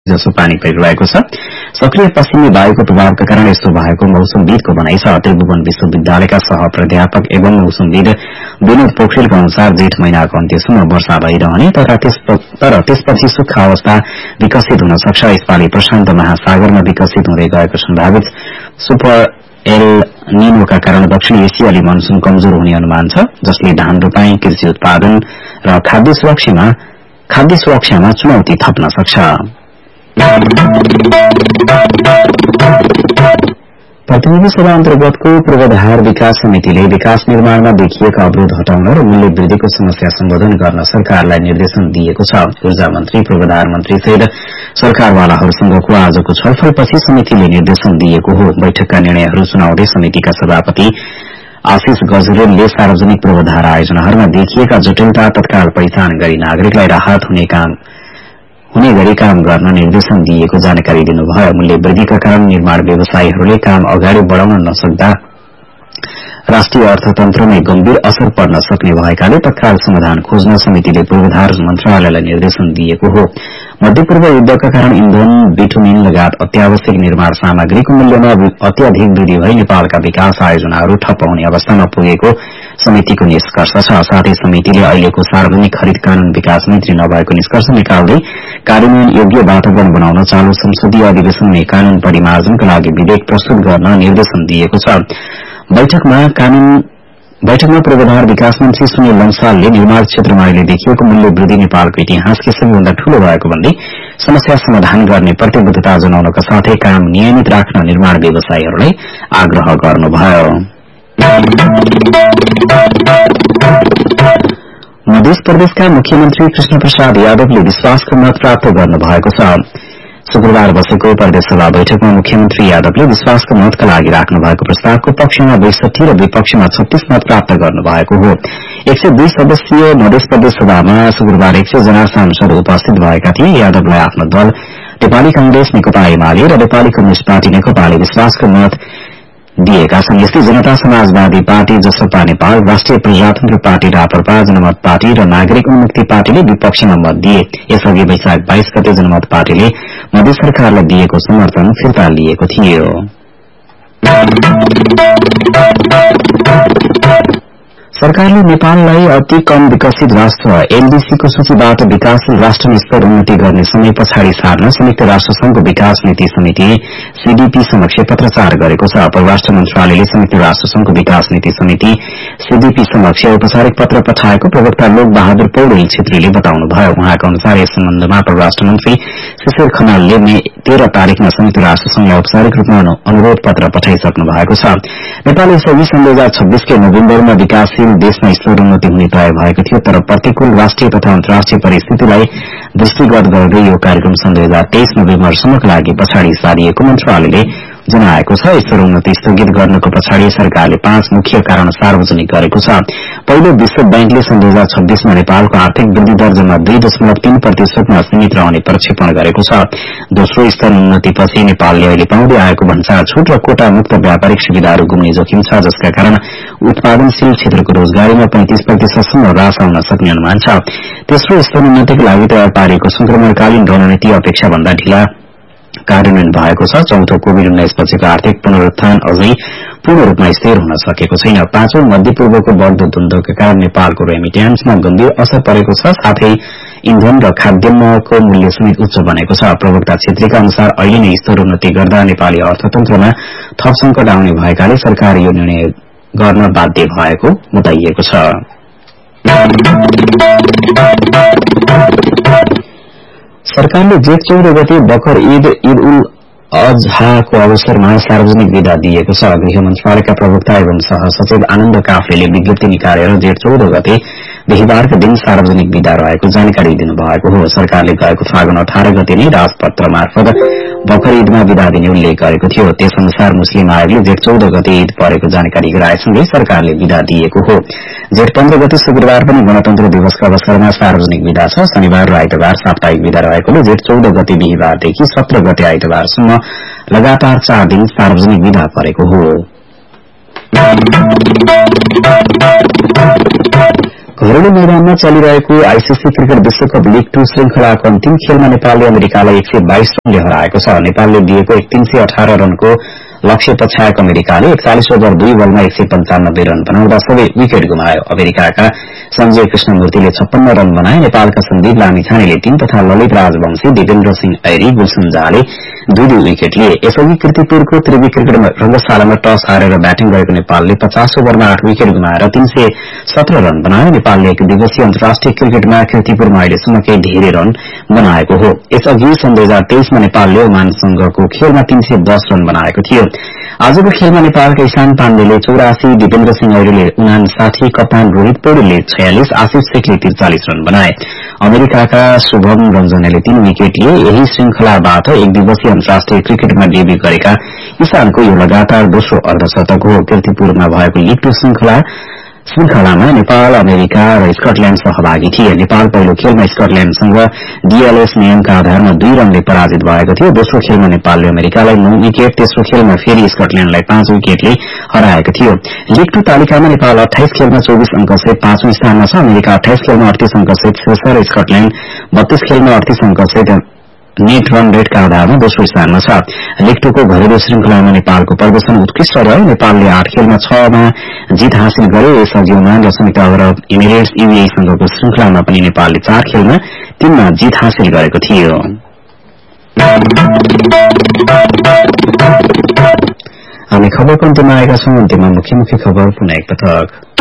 जसो पानी परिरहेको छ। सक्रिय पश्चिमी वायुको प्रभावका कारण यस्तो भएको मौसमविदको भनाइ छ। त्रिभुवन विश्वविद्यालयका सह प्राध्यापक एवं मौसमविद विनोद पोखरेलको अनुसार जेठ महिनाको अन्त्यसम्म वर्षा भइरहने तर त्यसपछि सुक्खा अवस्था विकसित हुन सक्छ। यसपालि प्रशान्त महासागरमा विकसित हुँदै गएको सम्भावित सुपर एल निनोका कारण दक्षिण एसियाली मनसून कमजोर हुने अनुमान छ, जसले धान रोपाई, कृषि उत्पादन र खाद्य सुरक्षामा चुनौती थप्न सक्छ। प्रतिनिधि सभा अन्तर्गतको पूर्वाधार विकास समितिले विकास निर्माणमा देखिएका अवरोध हटाउन र मूल्य वृद्धिको समस्या सम्बोधन गर्न सरकारलाई निर्देशन दिएको छ। ऊर्जा मन्त्री, पूर्वाधार मन्त्री सहित सरकारवालाहरूसँगको आजको छलफलपछि समितिले निर्देशन दिएको हो। बैठकका निर्णयहरू सुनाउँदै समितिका सभापति आशिष गजरेलले सार्वजनिक पूर्वाधार आयोजनाहरूमा देखिएका जटिलता तत्काल पहिचान गरी नागरिकलाई राहत हुने गरी काम गर्न निर्देशन दिएको जानकारी दिनुभयो। मूल्य वृद्धिका कारण निर्माण व्यवसायीहरूले काम अगाडि बढाउन नसक्दा राष्ट्रिय अर्थतन्त्रमै गम्भीर असर पर्न सक्ने भएकाले तत्काल समाधान खोज्न समितिले पूर्वाधार मन्त्रालयलाई निर्देशन दिएको हो। मध्यपूर्व युद्धका कारण इन्धन, बिटुमिन लगायत अत्यावश्यक निर्माण सामग्रीको मूल्यमा अत्याधिक वृद्धि भई नेपालका विकास आयोजनाहरू ठप्प हुने अवस्थामा पुगेको समितिको निष्कर्ष छ। साथै समितिले अहिलेको सार्वजनिक खरिद कानून विकास मैत्री नभएको निष्कर्ष निकाल्दै कार्यान्वयन योग्य वातावरण बनाउन चालू संसदीय अधिवेशनमै कानून परिमार्जनका लागि विधेयक प्रस्तुत गर्न निर्देशन दिएको छ। बैठकमा पूर्वाधार विकास मन्त्री सुनिल लम्सालले निर्माण क्षेत्रमा अहिले देखिएको मूल्य वृद्धि नेपालको इतिहासकै सबैभन्दा ठूलो भएको भन्दै समस्या समाधान गर्ने प्रतिबद्धता जनाउनका साथै काम नियमित राख्न निर्माण व्यवसायीहरूलाई आग्रह गर्नुभयो। मध्य प्रदेशका मुख्यमन्त्री कृष्ण प्रसाद यादवले विश्वासको मत प्राप्त गर्नुभएको छ। शुक्रबार बसेको प्रदेश सभा बैठकमा मुख्यमन्त्री यादवले विश्वासको मतका लागि राख्नु भएको प्रस्तावको पक्षमा 62 र विपक्षमा 36 मत प्राप्त गर्नुभएको हो। 102 सदस्यीय मध्य प्रदेश सभामा शुक्रबार 100 जना सांसद उपस्थित भएका थिए। यादवलाई आफ्नो दल नेपाली कांग्रेस नेकपा एमाले र नेपाली कम्युनिष्ट पार्टी नेकपाले विश्वासको मत दिएका छन्। यस्तै जनता समाजवादी पार्टी, जसपा नेपाल, राष्ट्रिय प्रजातन्त्र पार्टी राप्रपा, जनमत पार्टी र नागरिक उन्मुक्ति पार्टीले विपक्षमा मत दिए। यसअघि वैशाख 22 गते जनमत पार्टीले मोदी सरकारलाई दिएको समर्थन फिर्ता लिएको थियो। सरकारले नेपाललाई अति कम विकसित राष्ट्र एलडीसीको सूचीबाट विकासशील राष्ट्रमा स्तर उन्नति गर्ने समय पछाडि सार्न संयुक्त राष्ट्र संघको विकास नीति समिति सीडीपी समक्ष पत्राचार गरेको छ। परराष्ट्र मन्त्रालयले संयुक्त राष्ट्र संघको विकास नीति समिति सीडीपी समक्ष औपचारिक पत्र पठाएको प्रवक्ता लोक बहादुर पौडेल छेत्रीले बताउनुभयो। उहाँका अनुसार यस सम्बन्धमा परराष्ट्र मन्त्री शिशिर खनालले मे 13 तारिकमा संयुक्त राष्ट्र संघलाई औपचारिक रूपमा अनुरोध पत्र पठाइसक्नु भएको छ। नेपाल यसअघि सन् 2026 के नोभेम्बरमा विकासशील देशमा स्तर उन्नति हुने तय भएको थियो, तर प्रतिकूल राष्ट्रिय तथा अन्तर्राष्ट्रिय परिस्थितिलाई दृष्टिगत गर्दै यो कार्यक्रम सन् 2023 नोभेम्बरसम्मका लागि पछाडि सारिएको मन्त्रालयले जनाएको छ। स्तर उन्नति स्थगित गर्नको पछाडि सरकारले 5 मुख्य कारण सार्वजनिक गरेको छ। पहिलो, विश्व बैंकले सन् 2026 मा नेपालको आर्थिक वृद्धि दर जम्मा 2.3% मा सीमित रहने प्रक्षेपण गरेको छ। दोस्रो, स्तर उन्नतिपछि नेपालले अहिले पाउँदै आएको भन्सार छूट र कोटा मुक्त व्यापारिक सुविधाहरू गुम्ने जोखिम छ, जसका कारण उत्पादनशील क्षेत्रको रोजगारीमा 35% ह्रास आउन सक्ने अनुमान छ। तेस्रो, स्तर उन्नतिको लागि तयार पारिएको संक्रमणकालीन रणनीति अपेक्षा भन्दा ढिला कार्यान्वयन भएको छ। चौथो, कोभिड-19 पछिको आर्थिक पुनरुत्थान अझै पूर्ण रूपमा स्थिर हुन सकेको छैन। पाँचौं, मध्यपूर्वको बढ्दो द्वन्द्वका कारण नेपालको रेमिट्यान्समा गम्भीर असर परेको छ, साथै इन्धन र खाद्यान्नको मूल्य समेत उच्च बनेको छ। प्रवक्ता छेत्रीका अनुसार अहिले नै स्तर उन्नति गर्दा नेपाली अर्थतन्त्रमा थप संकट आउने भएकाले सरकार यो निर्णय गर्न बाध्य भएको बताइएको छ। सरकारले जेठ 14 गते बकर ईद उल अजहाको अवसरमा सार्वजनिक विदा दिएको छ। गृह मन्त्रालयका प्रवक्ता एवं सहसचिव आनन्द काफ्लेले विज्ञप्ति निकालेर जेठ 14 गते बिहिबारका दिन सार्वजनिक विदा रहेको जानकारी दिनुभएको हो। सरकारले गएको फागुन 18 गते नै राजपत्र मार्फत बकर ईदमा विदा दिने उल्लेख गरेको थियो। त्यसअनुसार मुस्लिम आयोगले जेठ 14 गते ईद परेको जानकारी गराएसँगै सरकारले विदा दिएको हो। जेठ 15 गते शुक्रबार पनि गणतन्त्र दिवसका अवसरमा सार्वजनिक विदा छ। शनिबार र आइतबार साप्ताहिक विदा रहेकोले जेठ 14 गते बिहिबारदेखि 17 गते आइतबारसम्म लगातार 4 दिन सार्वजनिक विदा परेको हो। घरेलु मैदानमा चलिरहेको आईसीसी क्रिकेट विश्वकप लीग 2 श्रृंखलाको अन्तिम खेलमा नेपालले अमेरिकालाई 122 रनले हराएको छ। नेपालले दिएको 318 रनको लक्ष्य पछ्याएको अमेरिकाले 41 ओभर 2 बलमा 195 रन बनाउँदा सबै विकेट गुमायो। अमेरिकाका संजय कृष्णमूर्तिले 56 रन बनाए। नेपालका सन्दीप लामिछानेले 3 तथा ललित राजवंशी, दिपेन्द्र सिंह ऐरी, गुलसन झाले 2-2 विकेट लिए। यसअघि कीर्तिपुरको त्रिवी क्रिकेट रंगशालामा टस हारेर ब्याटिङ गरेको नेपालले 50 ओभरमा 8 विकेट गुमाएर 317 रन बनायो। नेपालले एक दिवसीय अन्तर्राष्ट्रिय क्रिकेटमा कीर्तिपुरमा अहिलेसम्मकै धेरै रन बनाएको हो। यसअघि सन् 2023 मा नेपालले ओमानसँगको खेलमा 310 रन बनाएको थियो। आजको खेलमा नेपालका ईशान पाण्डेले 84, दिपेन्द्र सिंह ऐरीले 59, कप्तान रोहित पौडेलले 46, आशिष शेखले 43 रन बनाए। अमेरिकाका शुभम रञ्जनले 3 विकेट लिए। यही श्रृंखलाबाट एक दिवसीय अन्तर्राष्ट्रिय क्रिकेटमा डेब्यू गरेका ईशानको यो लगातार दोस्रो अर्धशतक हो। कीर्तिपुरमा भएको लीग 2 श्रृंखलामा नेपाल, अमेरिका र स्कटल्याण्ड सहभागी थिए। नेपाल पहिलो खेलमा स्कटल्याण्डसँग डीएलएस नियमका आधारमा 2 रनले पराजित भएको थियो। दोस्रो खेलमा नेपालले अमेरिकालाई 9 विकेट, तेस्रो खेलमा फेरि स्कटल्याण्डलाई 5 विकेटले हराएको थियो। लीग 2 तालिकामा नेपाल 28 खेलमा 24 अंकसहित 5औं स्थानमा छ। अमेरिका 28 खेलमा 38 अंकसहित शीर्ष र स्कटल्याण्ड 32 खेलमा 38 अंकसहित नेट रन रेटका आधारमा दोस्रो स्थानमा छ। लीग 2 को घरेलु श्रृंखलामा नेपालको प्रदर्शन उत्कृष्ट रह्यो। नेपालले 8 खेलमा 6 मा जित हासिल गर्यो। यसअघि ओमान र संयुक्त अरब इमिरेट्स यूएई सँगको श्रृंखलामा पनि नेपालले 4 खेलमा 3 मा जित हासिल गरेको थियो। हामी खबरको अन्त्यमा आएका छौं। अन्त्यमा मुख्य खबर पुनः एकपटक।